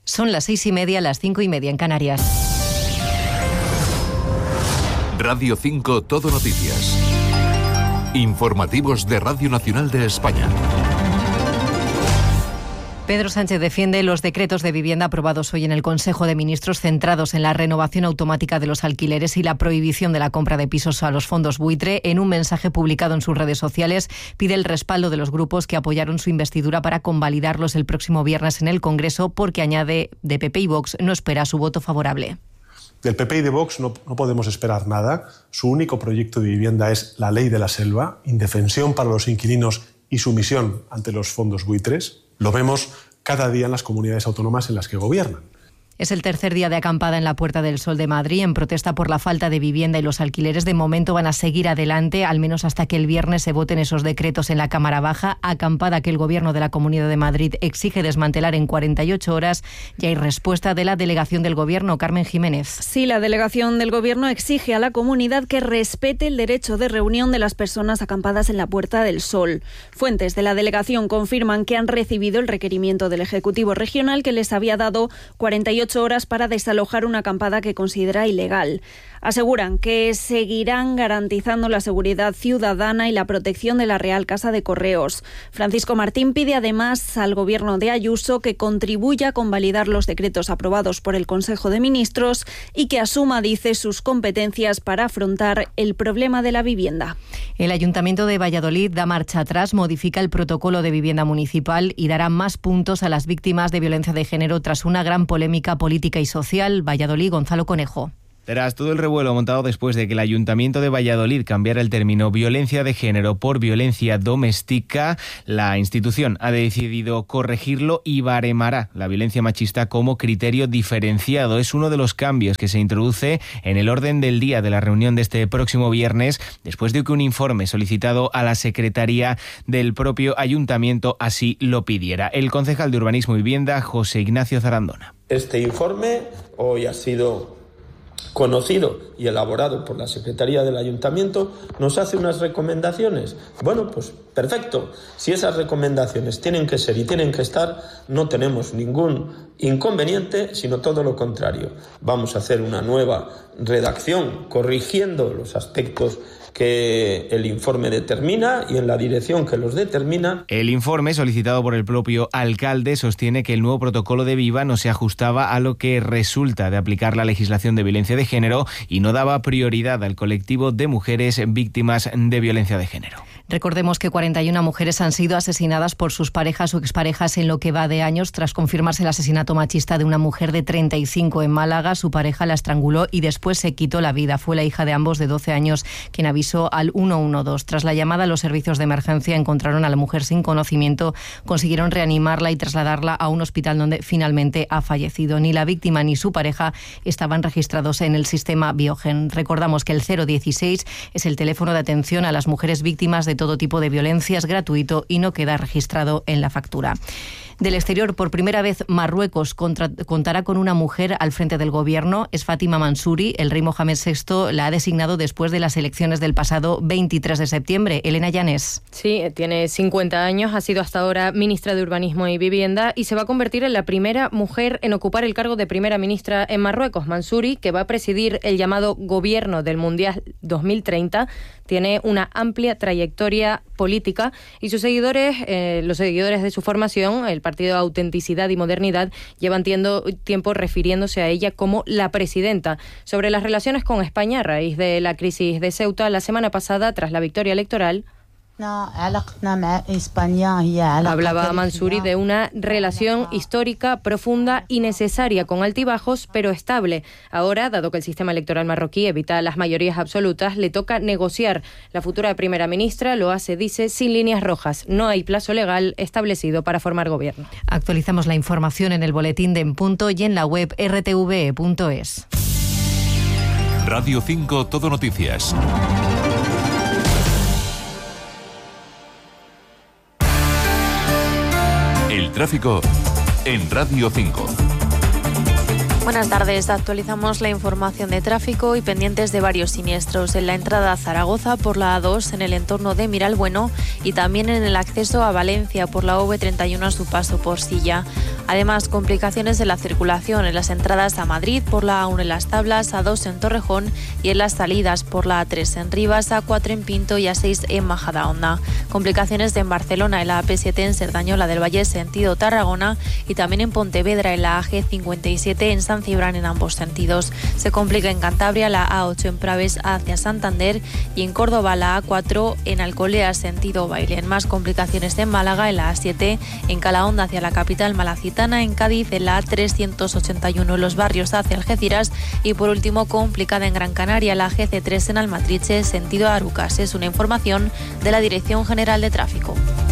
Son las 6:30, las 5:30 en Canarias. Radio 5 Todo Noticias. Informativos de Radio Nacional de España. Pedro Sánchez defiende los decretos de vivienda aprobados hoy en el Consejo de Ministros centrados en la renovación automática de los alquileres y la prohibición de la compra de pisos a los fondos buitre. En un mensaje publicado en sus redes sociales, pide el respaldo de los grupos que apoyaron su investidura para convalidarlos el próximo viernes en el Congreso, porque añade de PP y Vox no espera su voto favorable. Del PP y de Vox no podemos esperar nada. Su único proyecto de vivienda es la ley de la selva, indefensión para los inquilinos y sumisión ante los fondos buitres. Lo vemos cada día en las comunidades autónomas en las que gobiernan. Es el tercer día de acampada en la Puerta del Sol de Madrid en protesta por la falta de vivienda y los alquileres. De momento van a seguir adelante, al menos hasta que el viernes se voten esos decretos en la Cámara Baja. Acampada que el Gobierno de la Comunidad de Madrid exige desmantelar en 48 horas. Ya hay respuesta de la delegación del Gobierno, Carmen Jiménez. Sí, la delegación del Gobierno exige a la comunidad que respete el derecho de reunión de las personas acampadas en la Puerta del Sol. Fuentes de la delegación confirman que han recibido el requerimiento del Ejecutivo Regional, que les había dado 48 horas para desalojar una acampada que considera ilegal. Aseguran que seguirán garantizando la seguridad ciudadana y la protección de la Real Casa de Correos. Francisco Martín pide además al Gobierno de Ayuso que contribuya a convalidar los decretos aprobados por el Consejo de Ministros y que asuma, dice, sus competencias para afrontar el problema de la vivienda. El Ayuntamiento de Valladolid da marcha atrás, modifica el protocolo de vivienda municipal y dará más puntos a las víctimas de violencia de género tras una gran polémica política y social. Valladolid, Gonzalo Conejo. Tras todo el revuelo montado después de que el Ayuntamiento de Valladolid cambiara el término violencia de género por violencia doméstica, la institución ha decidido corregirlo y baremará la violencia machista como criterio diferenciado. Es uno de los cambios que se introduce en el orden del día de la reunión de este próximo viernes, después de que un informe solicitado a la Secretaría del propio Ayuntamiento así lo pidiera. El concejal de Urbanismo y Vivienda, José Ignacio Zarandona. Este informe hoy ha sido conocido y elaborado por la Secretaría del Ayuntamiento, nos hace unas recomendaciones. Bueno, pues perfecto. Si esas recomendaciones tienen que ser y tienen que estar, no tenemos ningún inconveniente, sino todo lo contrario. Vamos a hacer una nueva redacción corrigiendo los aspectos que el informe determina y en la dirección que los determina. El informe, solicitado por el propio alcalde, sostiene que el nuevo protocolo de Viva no se ajustaba a lo que resulta de aplicar la legislación de violencia de género y no daba prioridad al colectivo de mujeres víctimas de violencia de género. Recordemos que 41 mujeres han sido asesinadas por sus parejas o exparejas en lo que va de años tras confirmarse el asesinato machista de una mujer de 35 en Málaga. Su pareja la estranguló y después se quitó la vida. Fue la hija de ambos, de 12 años, quien avisó al 112. Tras la llamada, los servicios de emergencia encontraron a la mujer sin conocimiento, consiguieron reanimarla y trasladarla a un hospital donde finalmente ha fallecido. Ni la víctima ni su pareja estaban registrados en el sistema Biogen. Recordamos que el 016 es el teléfono de atención a las mujeres víctimas de todo tipo de violencia, es gratuito y no queda registrado en la factura. Del exterior, por primera vez, Marruecos contará con una mujer al frente del gobierno. Es Fátima Mansouri. El rey Mohamed VI la ha designado después de las elecciones del pasado 23 de septiembre. Elena Llanes. Sí, tiene 50 años, ha sido hasta ahora ministra de Urbanismo y Vivienda y se va a convertir en la primera mujer en ocupar el cargo de primera ministra en Marruecos. Mansouri, que va a presidir el llamado Gobierno del Mundial 2030, tiene una amplia trayectoria política y sus seguidores, los seguidores de su formación, el Partido de Autenticidad y Modernidad, llevan tiempo refiriéndose a ella como la presidenta. Sobre las relaciones con España a raíz de la crisis de Ceuta, la semana pasada, tras la victoria electoral, hablaba Mansouri de una relación histórica, profunda y necesaria, con altibajos, pero estable. Ahora, dado que el sistema electoral marroquí evita las mayorías absolutas, le toca negociar. La futura primera ministra lo hace, dice, sin líneas rojas. No hay plazo legal establecido para formar gobierno. Actualizamos la información en el boletín de En Punto y en la web rtve.es. Radio 5 Todo Noticias. El tráfico en Radio 5. Buenas tardes, actualizamos la información de tráfico y pendientes de varios siniestros en la entrada a Zaragoza por la A2 en el entorno de Miralbueno y también en el acceso a Valencia por la V31 a su paso por Silla. Además, complicaciones en la circulación en las entradas a Madrid por la A1 en Las Tablas, A2 en Torrejón y en las salidas por la A3 en Rivas, A4 en Pinto y A6 en Majadahonda. Complicaciones en Barcelona en la AP7 en Cerdañola del Valle sentido Tarragona y también en Pontevedra en la AG57 en San Cibrán en ambos sentidos. Se complica en Cantabria la A8 en Praves hacia Santander y en Córdoba la A4 en Alcolea sentido Bailén. Más complicaciones en Málaga en la A7 en Calahonda hacia la capital malacitana, en Cádiz en la A381 en los barrios hacia Algeciras y por último complicada en Gran Canaria la GC3 en Almatriche sentido Arucas. Es una información de la Dirección General de Tráfico.